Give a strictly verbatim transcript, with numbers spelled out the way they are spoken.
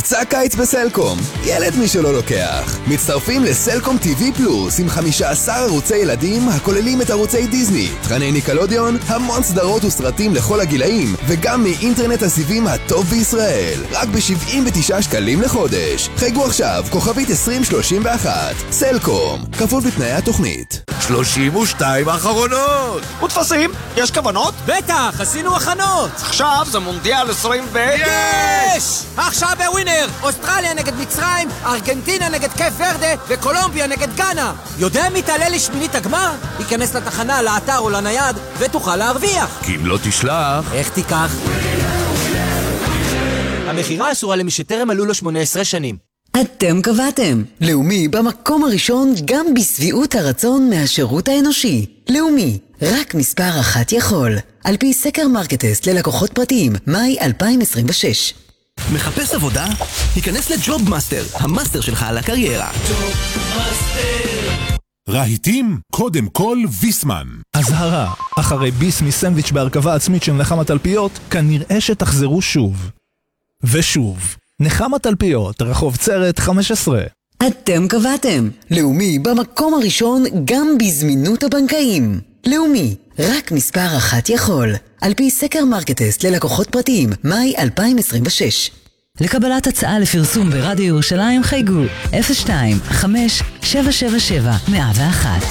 מבצע קיץ בסלקום. ילד מי שלא לוקח. מצטרפים לסלקום טיווי פלוס עם חמישה עשר ערוצי ילדים הכוללים את ערוצי דיזני, תכני ניקלודיון, המון סדרות וסרטים לכל הגילאים, וגם מאינטרנט הסיבים הטוב בישראל. רק ב-שבעים ותשעה שקלים לחודש. חייגו עכשיו, כוכבית עשרים שלושים ואחת. סלקום, כפוף לתנאי התוכנית. שלושים ושתיים האחרונות. ותפסים, יש כוונות? בטח, עשינו הכנות. עכשיו זה מונדיאל עשרים ו... יש! עכשיו בווינר, אוסטרליה נגד מצרים, ארגנטינה נגד קייפ ורדה וקולומביה נגד גאנה. יודע מי תעלה לשמינית הגמר? ייכנס לתחנה, לאתר או לנייד ותוכל להרוויח. כי אם לא תשלח... איך תיקח? המחירה אסורה למי שטרם מלאו לו שמונה עשרה שנים. אתם קבעתם. לאומי במקום הראשון גם בסביעות הרצון מהשירות האנושי. לאומי, רק מספר אחת יכול. על פי סקר מרקטסט ללקוחות פרטיים, מאי אלפיים עשרים ושש. מחפש עבודה? היכנס לג'וב מאסטר, המאסטר שלך על הקריירה. רהיטים, קודם כל ויסמן. הזהרה, אחרי ביס מסנדוויץ' בהרכבה עצמית של נחמת תלפיות, כנראה שתחזרו שוב. ושוב, נחמת תלפיות, רחוב צרת חמש עשרה. אתם קבעתם. לאומי במקום הראשון גם בזמינות הבנקאים. לאומי, רק מספר אחת יכול. על פי סקר מרקטסט ללקוחות פרטיים, מאי אלפיים עשרים ושש. לקבלת הצעה לפרסום ברדיו ירושלים חייגו אפס שתיים חמש שבע שבע שבע מאה ואחת.